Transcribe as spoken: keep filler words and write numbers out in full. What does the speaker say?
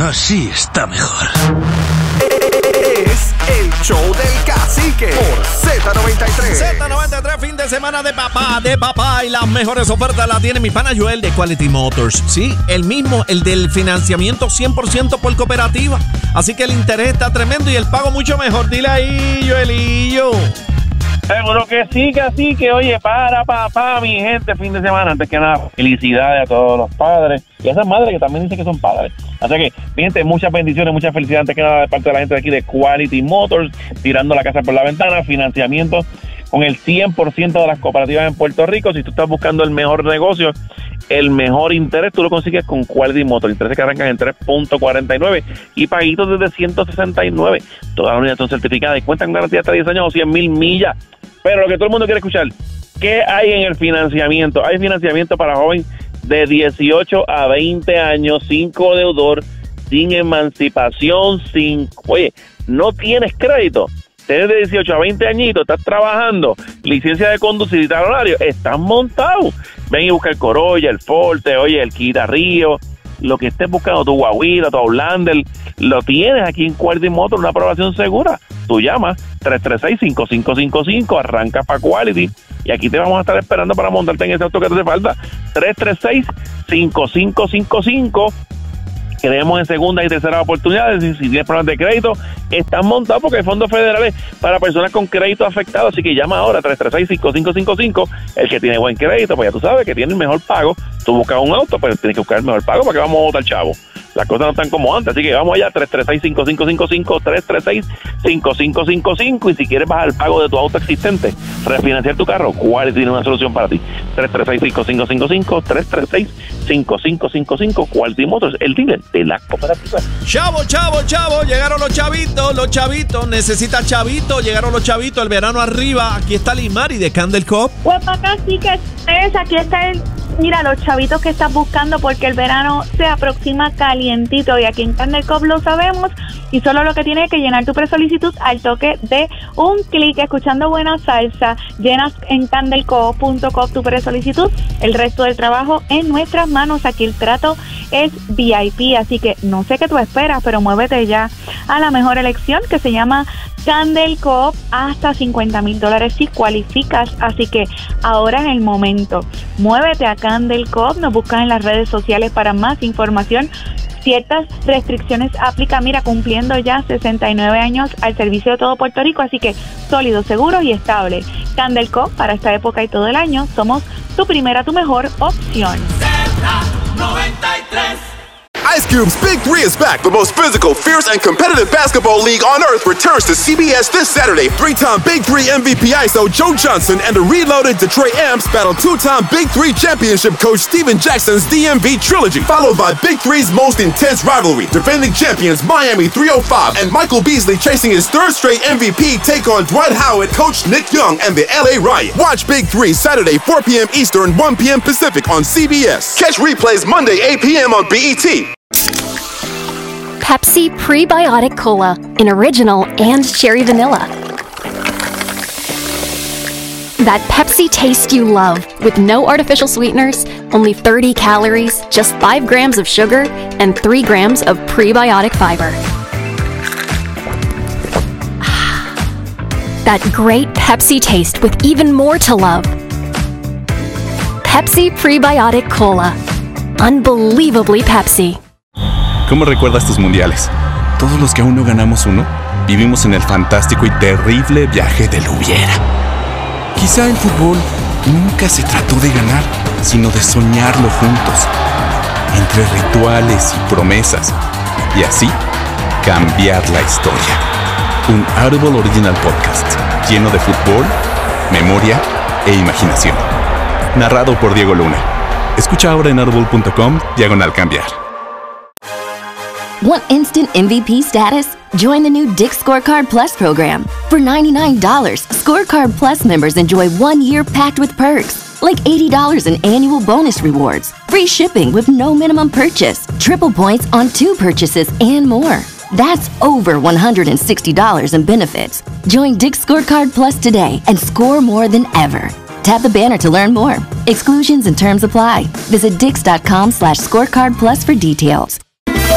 Así está mejor. Es el show del cacique por Z noventa y tres. Z noventa y tres, fin de semana de papá, de papá. Y las mejores ofertas las tiene mi pana Joel de Quality Motors. Sí, el mismo, el del financiamiento cien por ciento por cooperativa. Así que el interés está tremendo y el pago mucho mejor. Dile ahí, Joelillo. Seguro que sí, que sí, que oye, para papá, mi gente, fin de semana. Antes que nada, felicidades a todos los padres y a esas madres que también dicen que son padres. Así que, mi gente, muchas bendiciones, muchas felicidades antes que nada de parte de la gente de aquí de Quality Motors, tirando la casa por la ventana, financiamiento con el cien por ciento de las cooperativas en Puerto Rico. Si tú estás buscando el mejor negocio, el mejor interés, tú lo consigues con Quality Motors. Intereses que arrancan en tres punto cuarenta y nueve y paguitos desde ciento sesenta y nueve. Todas las unidades son certificadas y cuentan con garantía hasta diez años o cien mil millas. Pero lo que todo el mundo quiere escuchar, ¿qué hay en el financiamiento? Hay financiamiento para jóvenes de dieciocho a veinte años, sin codeudor, sin emancipación, sin... Oye, no tienes crédito. Tienes de dieciocho a veinte añitos, estás trabajando, licencia de conducir y talonario, estás montado. Ven y busca el Corolla, el Forte, oye, el Kia Rio, lo que estés buscando, tu Guaguita, tu Outlander, lo tienes aquí en Quality Motors, una aprobación segura. Tú llamas tres tres seis, cinco cinco cinco cinco, arranca para Quality y aquí te vamos a estar esperando para montarte en ese auto que te hace falta. tres tres seis, cinco cinco cinco cinco. Creemos en segunda y tercera oportunidades. Si, si tienes problemas de crédito, están montados porque hay fondos federales para personas con crédito afectado. Así que llama ahora tres tres seis, cinco cinco cinco cinco. El que tiene buen crédito, pues ya tú sabes que tiene el mejor pago. Tú buscas un auto, pues tienes que buscar el mejor pago para que vamos a votar chavo. Las cosas no están como antes, así que vamos allá, tres tres seis, cinco cinco cinco cinco, tres tres seis, cinco cinco cinco cinco, y si quieres bajar el pago de tu auto existente, refinanciar tu carro, ¿cuál tiene una solución para ti? tres tres seis, cinco cinco cinco cinco, tres tres seis, cinco cinco cinco cinco, Quality Motors, el dealer de la cooperativa. Chavo, chavo, chavo, llegaron los chavitos, los chavitos, necesita chavito, llegaron los chavitos, el verano arriba, aquí está Limari de Candle Cop. Pues para acá sí que es, aquí está el... Mira, los chavitos que estás buscando porque el verano se aproxima calientito y aquí en Candle Cop lo sabemos y solo lo que tienes que llenar tu presolicitud al toque de un clic, escuchando buena salsa, llenas en candle co punto com tu presolicitud, el resto del trabajo en nuestras manos, aquí el trato es V I P, así que no sé qué tú esperas, pero muévete ya a la mejor elección que se llama Candle Coop, hasta cincuenta mil dólares si cualificas, así que ahora en el momento, muévete a Candle Coop, nos buscas en las redes sociales para más información. Ciertas restricciones aplican, mira, cumpliendo ya sesenta y nueve años al servicio de todo Puerto Rico, así que sólido, seguro y estable. Candle Coop, para esta época y todo el año, somos tu primera, tu mejor opción. Z noventa y tres. Ice Cube's Big Three is back. The most physical, fierce, and competitive basketball league on earth returns to C B S this Saturday. Three-time Big Three M V P I S O Joe Johnson and the reloaded Detroit Amps battle two-time Big Three championship coach Steven Jackson's D M V trilogy, followed by Big Three's most intense rivalry. Defending champions Miami three oh five and Michael Beasley chasing his third straight M V P take on Dwight Howard, coach Nick Young, and the L A Riot. Watch Big Three Saturday four p.m. Eastern, one p.m. Pacific on C B S. Catch replays Monday eight p.m. on B E T. Pepsi Prebiotic Cola in original and cherry vanilla. That Pepsi taste you love with no artificial sweeteners, only thirty calories, just five grams of sugar, and three grams of prebiotic fiber. That great Pepsi taste with even more to love. Pepsi Prebiotic Cola. Unbelievably Pepsi. ¿Cómo recuerdas tus mundiales? Todos los que aún no ganamos uno, vivimos en el fantástico y terrible viaje del hubiera. Quizá el fútbol nunca se trató de ganar, sino de soñarlo juntos, entre rituales y promesas, y así cambiar la historia. Un Audible Original Podcast, lleno de fútbol, memoria e imaginación. Narrado por Diego Luna. Escucha ahora en audible punto com, diagonal cambiar. Want instant M V P status? Join the new Dick's Scorecard Plus program. For ninety-nine dollars, Scorecard Plus members enjoy one year packed with perks, like eighty dollars in annual bonus rewards, free shipping with no minimum purchase, triple points on two purchases, and more. That's over one hundred sixty dollars in benefits. Join Dick's Scorecard Plus today and score more than ever. Tap the banner to learn more. Exclusions and terms apply. Visit dix dot com slash scorecard plus for details.